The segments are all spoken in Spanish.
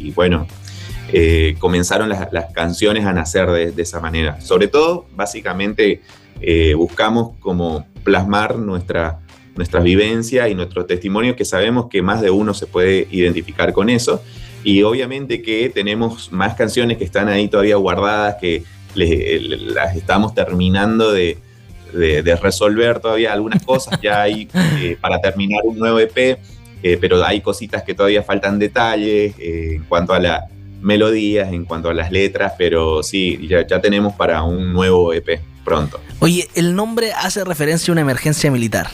y bueno, comenzaron las canciones a nacer de esa manera. Sobre todo, básicamente, buscamos como plasmar nuestra vivencia y nuestro testimonio, que sabemos que más de uno se puede identificar con eso. Y obviamente que tenemos más canciones que están ahí todavía guardadas, que las estamos terminando de resolver todavía algunas cosas. Ya hay para terminar un nuevo EP, pero hay cositas que todavía faltan detalles en cuanto a las melodías, en cuanto a las letras, pero sí, ya tenemos para un nuevo EP pronto. Oye, el nombre hace referencia a una emergencia militar.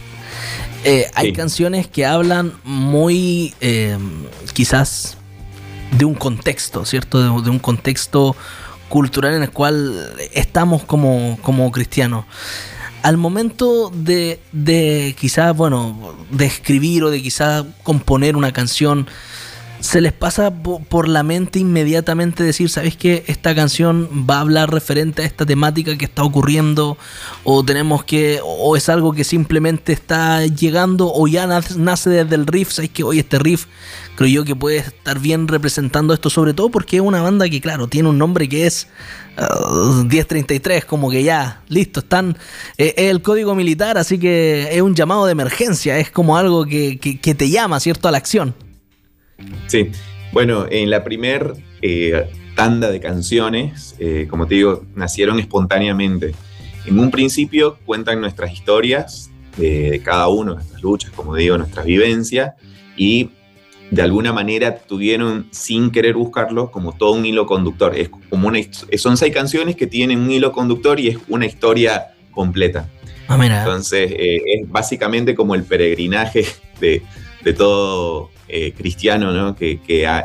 Hay canciones que hablan muy, quizás, de un contexto, ¿cierto? De un contexto cultural en el cual estamos como cristianos. Al momento de quizás, de escribir o de quizás componer una canción, ¿se les pasa por la mente inmediatamente decir, ¿sabes qué? Esta canción va a hablar referente a esta temática que está ocurriendo, o es algo que simplemente está llegando, o ya nace desde el riff? ¿Sabes qué? Oye, este riff creo yo que puede estar bien representando esto, sobre todo porque es una banda que, claro, tiene un nombre que es 1033, como que ya, listo, es el código militar, así que es un llamado de emergencia, es como algo que te llama, ¿cierto?, a la acción. Sí, bueno, en la primer tanda de canciones, como te digo, nacieron espontáneamente. En un principio cuentan nuestras historias de cada uno, nuestras luchas, como digo, nuestras vivencias, y de alguna manera tuvieron, sin querer buscarlo, como todo un hilo conductor. Son 6 canciones que tienen un hilo conductor y es una historia completa. Ah, mira. Entonces, es básicamente como el peregrinaje de todo cristiano, ¿no? que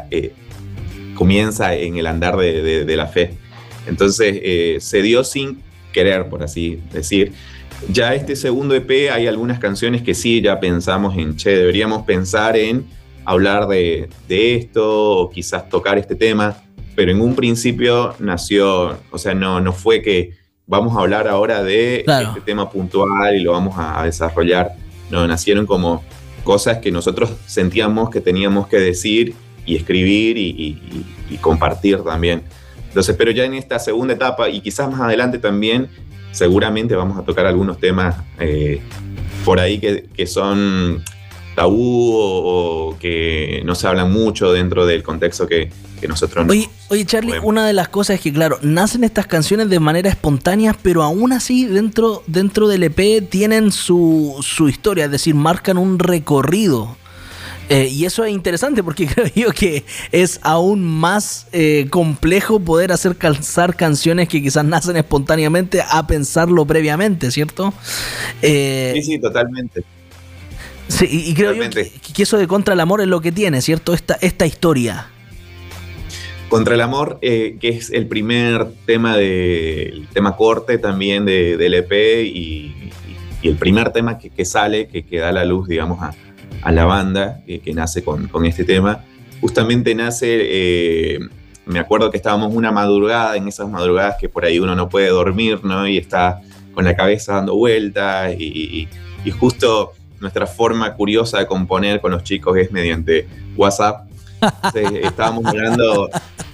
comienza en el andar de la fe. Entonces, se dio sin querer, por así decir. Ya este segundo EP hay algunas canciones que sí ya pensamos deberíamos pensar en hablar de esto, o quizás tocar este tema, pero en un principio nació, o sea, no fue que vamos a hablar ahora de este tema puntual y lo vamos a desarrollar. No, nacieron como cosas que nosotros sentíamos que teníamos que decir y escribir y compartir también. Entonces, pero ya en esta segunda etapa, y quizás más adelante también, seguramente vamos a tocar algunos temas por ahí que son tabú o que no se hablan mucho dentro del contexto que nosotros no. Oye, Charly, una de las cosas es que, claro, nacen estas canciones de manera espontánea, pero aún así dentro del EP tienen su historia, es decir, marcan un recorrido. Y eso es interesante porque creo yo que es aún más complejo poder hacer calzar canciones que quizás nacen espontáneamente a pensarlo previamente, ¿cierto? Sí, totalmente. Sí, y creo yo que eso de Contra el Amor es lo que tiene, ¿cierto? Esta historia. Contra el Amor, que es el primer tema el tema corte también del EP y el primer tema que sale, que da la luz, digamos, a la banda, que nace con este tema. Justamente nace, me acuerdo que estábamos una madrugada, en esas madrugadas que por ahí uno no puede dormir, ¿no? Y está con la cabeza dando vueltas y justo nuestra forma curiosa de componer con los chicos es mediante WhatsApp. Entonces, estábamos hablando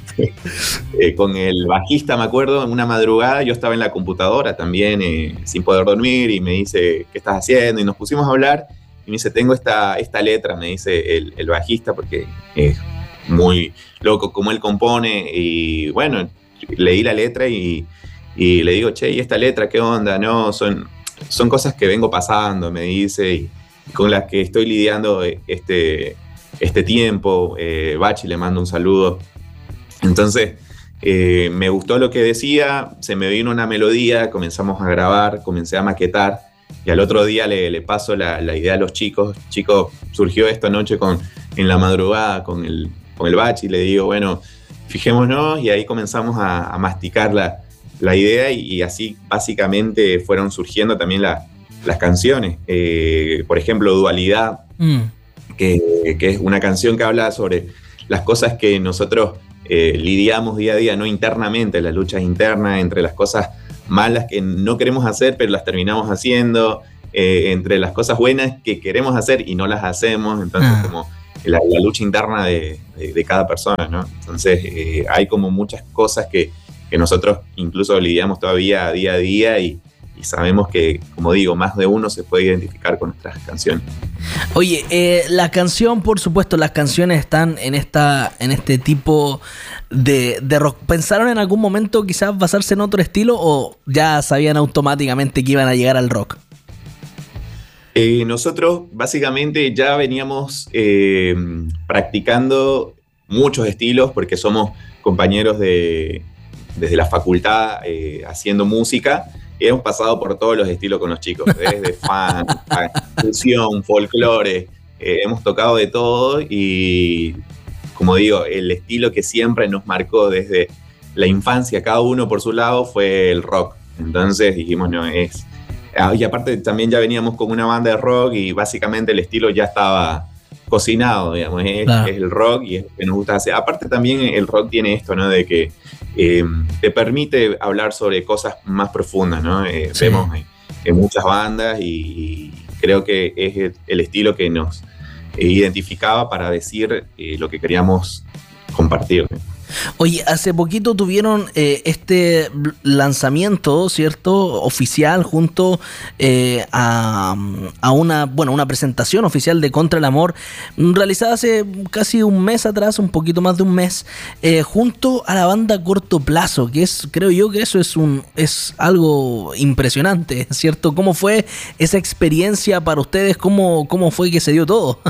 con el bajista, me acuerdo, en una madrugada. Yo estaba en la computadora también, sin poder dormir, y me dice, ¿qué estás haciendo? Y nos pusimos a hablar, y me dice, tengo esta letra, me dice el bajista, porque es muy loco como él compone. Y bueno, leí la letra y le digo, che, ¿y esta letra qué onda? No, son cosas que vengo pasando, me dice, y con las que estoy lidiando este tiempo. Bachi, le mando un saludo. Entonces, me gustó lo que decía, se me vino una melodía, comenzamos a grabar, comencé a maquetar, y al otro día le paso la idea a los chicos. Chicos, surgió esta noche en la madrugada con el Bachi, le digo, bueno, fijémonos, y ahí comenzamos a masticar la idea, y así básicamente fueron surgiendo también las canciones. Por ejemplo, Dualidad, que es una canción que habla sobre las cosas que nosotros lidiamos día a día, no internamente, las luchas internas, entre las cosas malas que no queremos hacer pero las terminamos haciendo, entre las cosas buenas que queremos hacer y no las hacemos. Entonces como la lucha interna de cada persona, ¿no? Entonces hay como muchas cosas que nosotros incluso lidiamos todavía día a día y sabemos que, como digo, más de uno se puede identificar con nuestras canciones. Oye, la canción, por supuesto, las canciones están en este tipo de rock. ¿Pensaron en algún momento quizás basarse en otro estilo o ya sabían automáticamente que iban a llegar al rock? Nosotros básicamente ya veníamos practicando muchos estilos porque somos compañeros desde la facultad haciendo música. Y hemos pasado por todos los estilos con los chicos, desde funk, fusión, folclore, hemos tocado de todo y, como digo, el estilo que siempre nos marcó desde la infancia, cada uno por su lado, fue el rock. Entonces dijimos, no, es... Y aparte también ya veníamos con una banda de rock y básicamente el estilo ya estaba cocinado, digamos, claro. Es el rock y es lo que nos gusta hacer. Aparte también el rock tiene esto, ¿no? De que te permite hablar sobre cosas más profundas, ¿no? Sí. Vemos en muchas bandas y creo que es el estilo que nos identificaba para decir lo que queríamos compartir. Oye, hace poquito tuvieron este lanzamiento, ¿cierto? Oficial junto a una presentación oficial de Contra el Amor, realizada hace casi un mes atrás, un poquito más de un mes, junto a la banda Corto Plazo, que creo yo que eso es algo impresionante, ¿cierto? ¿Cómo fue esa experiencia para ustedes? ¿Cómo fue que se dio todo?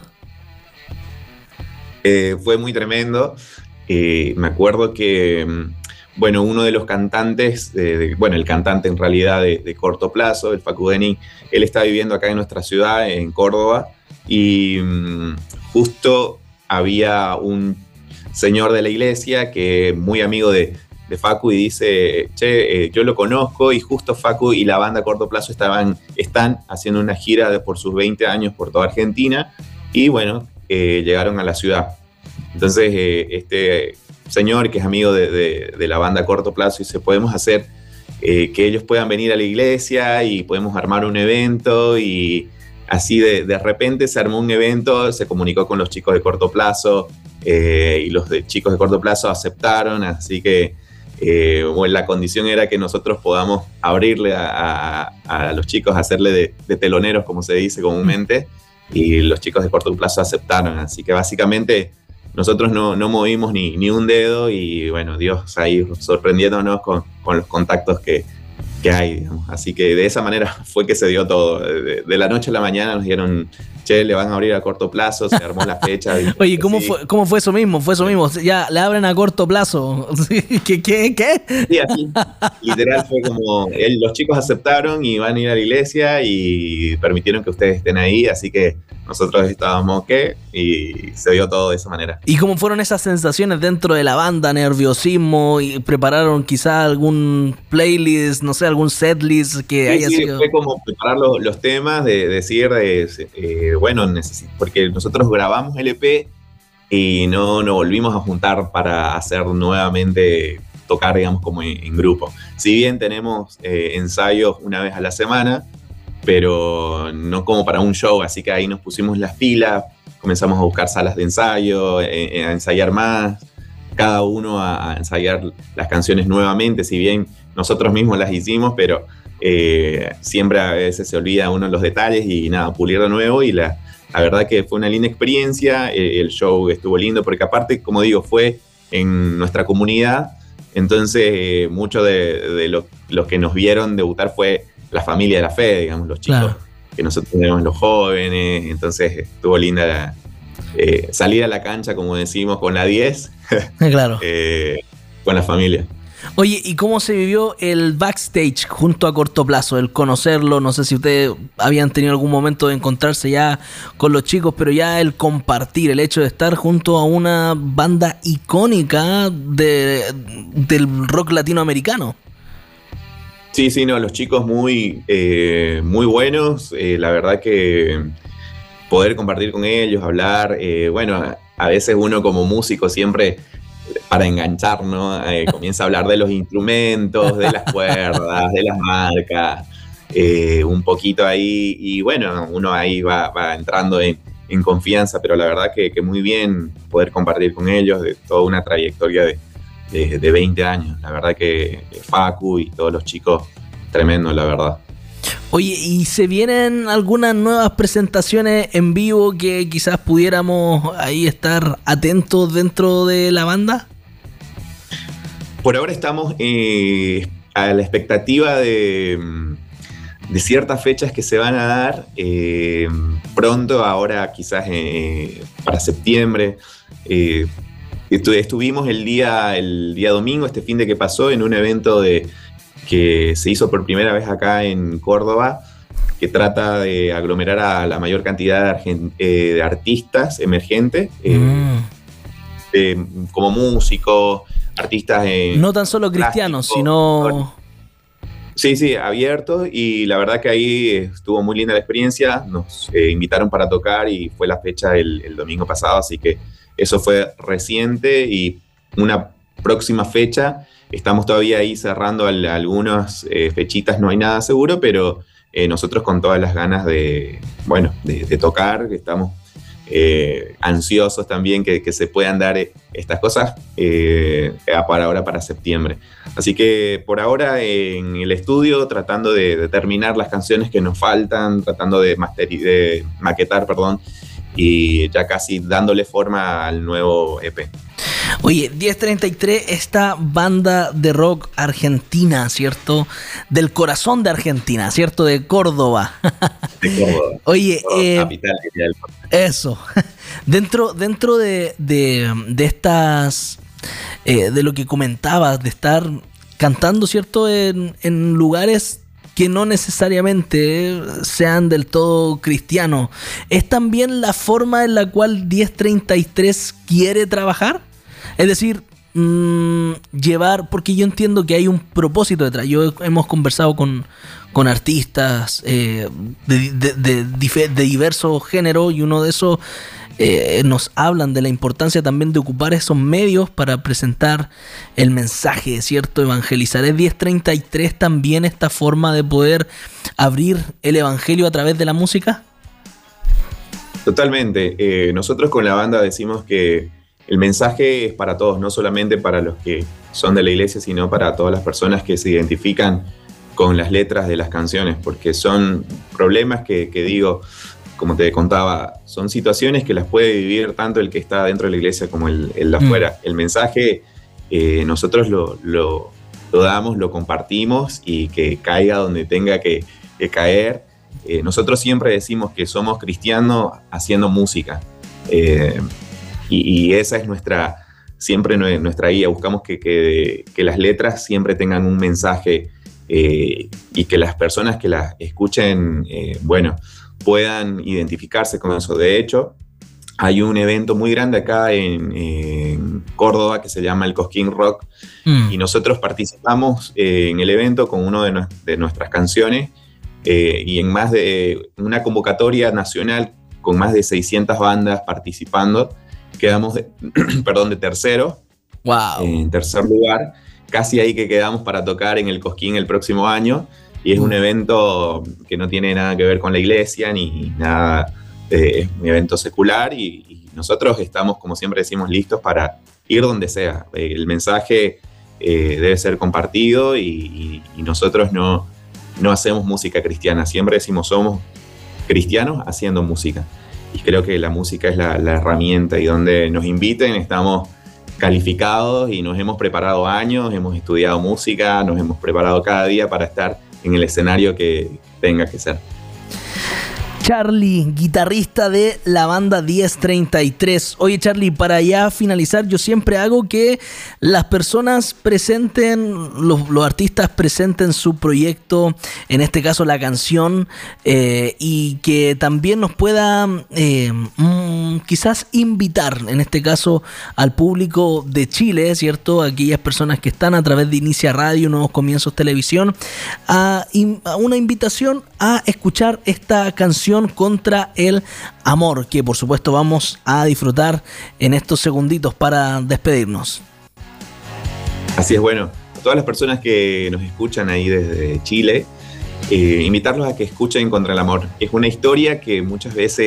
Fue muy tremendo. Me acuerdo que, bueno, uno de los cantantes, el cantante en realidad de Corto Plazo, el Facu Deni, él está viviendo acá en nuestra ciudad, en Córdoba, y justo había un señor de la iglesia que es muy amigo de Facu y dice, che, yo lo conozco y justo Facu y la banda Corto Plazo están haciendo una gira por sus 20 años por toda Argentina y bueno, llegaron a la ciudad. Entonces este señor que es amigo de la banda Corto Plazo dice, podemos hacer que ellos puedan venir a la iglesia y podemos armar un evento y así de repente se armó un evento, se comunicó con los chicos de Corto Plazo y los chicos de Corto Plazo aceptaron, así que la condición era que nosotros podamos abrirle a los chicos, hacerle de teloneros como se dice comúnmente y los chicos de Corto Plazo aceptaron, así que básicamente nosotros no movimos ni un dedo y bueno, Dios ahí sorprendiéndonos con los contactos que hay, digamos. Así que de esa manera fue que se dio todo. De la noche a la mañana nos dijeron, che, le van a abrir a Corto Plazo, se armó la fecha. Oye, ¿cómo fue eso mismo? Ya, le abren a Corto Plazo. ¿Qué? Sí, así. Literal fue como, los chicos aceptaron y van a ir a la iglesia y permitieron que ustedes estén ahí, así que nosotros estábamos y se dio todo de esa manera. ¿Y cómo fueron esas sensaciones dentro de la banda? ¿Nerviosismo? ¿Y prepararon quizá algún playlist, no sé, algún setlist que haya sido? Fue como preparar los temas, de decir, porque nosotros grabamos el EP y no nos volvimos a juntar para hacer nuevamente, tocar, digamos, como en grupo. Si bien tenemos ensayos una vez a la semana, pero no como para un show, así que ahí nos pusimos las pilas, comenzamos a buscar salas de ensayo, a ensayar más, cada uno a ensayar las canciones nuevamente, si bien nosotros mismos las hicimos, pero siempre a veces se olvida uno los detalles y nada, pulir de nuevo y la verdad que fue una linda experiencia, el show estuvo lindo porque aparte, como digo, fue en nuestra comunidad, entonces mucho de los que nos vieron debutar fue la familia de la fe, digamos, los chicos, claro, que nosotros tenemos los jóvenes, entonces estuvo linda salir a la cancha, como decimos, con la 10, claro, con la familia. Oye, ¿y cómo se vivió el backstage junto a Corto Plazo? El conocerlo, no sé si ustedes habían tenido algún momento de encontrarse ya con los chicos, pero ya el compartir, el hecho de estar junto a una banda icónica del rock latinoamericano. Sí, no, los chicos muy buenos, la verdad que poder compartir con ellos, hablar, a veces uno como músico siempre para enganchar, ¿no? Comienza a hablar de los instrumentos, de las cuerdas, de las marcas, un poquito ahí, y bueno, uno ahí va entrando en en confianza, pero la verdad que muy bien poder compartir con ellos de toda una trayectoria de 20 años. La verdad que Facu y todos los chicos, tremendo, la verdad. Oye, ¿y se vienen algunas nuevas presentaciones en vivo que quizás pudiéramos ahí estar atentos dentro de la banda? Por ahora estamos a la expectativa de ciertas fechas que se van a dar pronto, ahora quizás para septiembre. Estuvimos el día domingo, este fin de que pasó, en un evento que se hizo por primera vez acá en Córdoba, que trata de aglomerar a la mayor cantidad de artistas emergentes, como músicos, artistas no tan solo cristianos, sino... Sí, abierto, y la verdad que ahí estuvo muy linda la experiencia. Nos invitaron para tocar y fue la fecha el domingo pasado, así que eso fue reciente. Y una próxima fecha, estamos todavía ahí cerrando algunas fechitas, no hay nada seguro, pero nosotros con todas las ganas de tocar, estamos ansiosos también que se puedan dar estas cosas para ahora, para septiembre. Así que por ahora en el estudio, tratando de terminar las canciones que nos faltan, tratando de maquetar, y ya casi dándole forma al nuevo EP. Oye, 1033, esta banda de rock argentina, ¿cierto? Del corazón de Argentina, ¿cierto? De Córdoba. De Córdoba. Oye, capital del país. Eso. Dentro de estas, de lo que comentabas, de estar cantando, ¿cierto? En lugares que no necesariamente sean del todo cristianos, ¿es también la forma en la cual 1033 quiere trabajar? Es decir, llevar, porque yo entiendo que hay un propósito detrás. Hemos conversado con artistas de diversos géneros, y uno de esos nos hablan de la importancia también de ocupar esos medios para presentar el mensaje, ¿cierto? Evangelizar. ¿Es 1033 también esta forma de poder abrir el evangelio a través de la música? Totalmente. Nosotros con la banda decimos que el mensaje es para todos, no solamente para los que son de la iglesia, sino para todas las personas que se identifican con las letras de las canciones, porque son problemas que digo, como te contaba, son situaciones que las puede vivir tanto el que está dentro de la iglesia como el de afuera. El mensaje nosotros lo damos, lo compartimos, y que caiga donde tenga que caer. Nosotros siempre decimos que somos cristianos haciendo música. Y esa es siempre nuestra guía. Buscamos que las letras siempre tengan un mensaje, y que las personas que las escuchen, puedan identificarse con eso. De hecho, hay un evento muy grande acá en Córdoba que se llama el Cosquín Rock, y nosotros participamos en el evento con una de nuestras canciones, y en más de una convocatoria nacional con más de 600 bandas participando. Quedamos de tercero. Wow. En tercer lugar, casi ahí que quedamos para tocar en el Cosquín el próximo año, y es un evento que no tiene nada que ver con la iglesia ni nada, es un evento secular, y nosotros estamos, como siempre decimos, listos para ir donde sea. El mensaje debe ser compartido, y nosotros no hacemos música cristiana, siempre decimos somos cristianos haciendo música. Y creo que la música es la herramienta, y donde nos inviten estamos calificados, y nos hemos preparado años, hemos estudiado música, nos hemos preparado cada día para estar en el escenario que tenga que ser. Charly, guitarrista de la banda 1033. Oye, Charly, para ya finalizar, yo siempre hago que las personas presenten, los artistas presenten su proyecto, en este caso la canción, y que también nos pueda quizás invitar, en este caso al público de Chile, ¿cierto? Aquellas personas que están a través de Inicia Radio, Nuevos Comienzos Televisión, a una invitación a escuchar esta canción Contra el Amor, que por supuesto vamos a disfrutar en estos segunditos para despedirnos. Así es, bueno, a todas las personas que nos escuchan ahí desde Chile, invitarlos a que escuchen Contra el Amor. Es una historia que muchas veces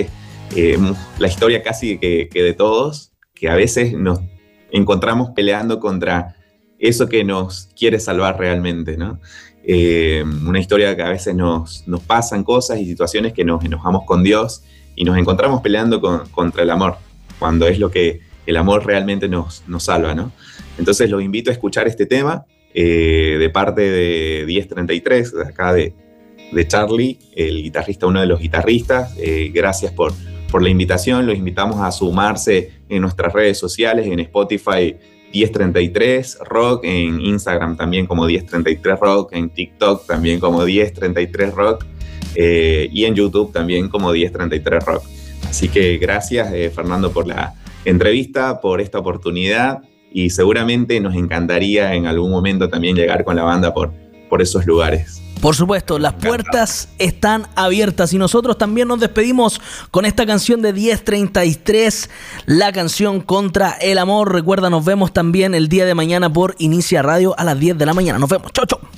la historia casi que de todos, que a veces nos encontramos peleando contra eso que nos quiere salvar realmente, ¿no? Una historia que a veces nos pasan cosas y situaciones que nos enojamos con Dios y nos encontramos peleando contra el amor, cuando es lo que el amor realmente nos salva, ¿no? Entonces los invito a escuchar este tema de parte de 1033, de acá de Charlie, el guitarrista, uno de los guitarristas. Gracias por la invitación. Los invitamos a sumarse en nuestras redes sociales, en Spotify 1033 Rock, en Instagram también como 1033 Rock, en TikTok también como 1033 Rock y en YouTube también como 1033 Rock. Así que gracias, Fernando, por la entrevista, por esta oportunidad, y seguramente nos encantaría en algún momento también llegar con la banda por esos lugares. Por supuesto, las puertas están abiertas y nosotros también nos despedimos con esta canción de 1033, la canción Contra el Amor. Recuerda, nos vemos también el día de mañana por Inicia Radio a las 10 de la mañana. Nos vemos. Chau, chau.